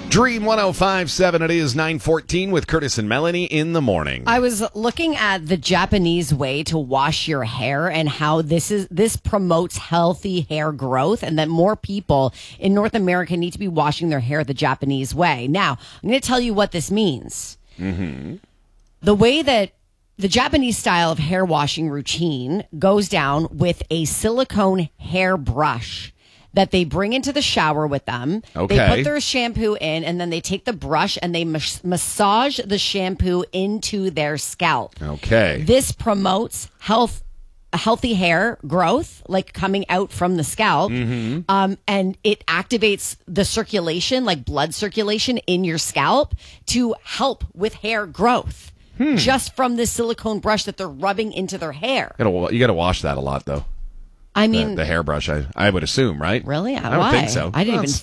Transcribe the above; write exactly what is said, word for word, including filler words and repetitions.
Dream one oh five point seven, it is nine fourteen with Curtis and Melanie in the morning. I was looking at the Japanese way to wash your hair and how this is this promotes healthy hair growth, and that more people in North America need to be washing their hair the Japanese way. Now, I'm going to tell you what this means. Mm-hmm. The way that the Japanese style of hair washing routine goes down with a silicone hair brush that they bring into the shower with them. Okay. They put their shampoo in, and then they take the brush and they mas- massage the shampoo into their scalp. Okay. This promotes health, healthy hair growth, like coming out from the scalp. Mm-hmm. Um, and it activates the circulation, like blood circulation in your scalp to help with hair growth. Hmm. Just from this silicone brush that they're rubbing into their hair. You gotta, you gotta wash that a lot, though. I mean, the, the hairbrush, I, I would assume, right? Really? I don't Why? think so. I didn't Well, even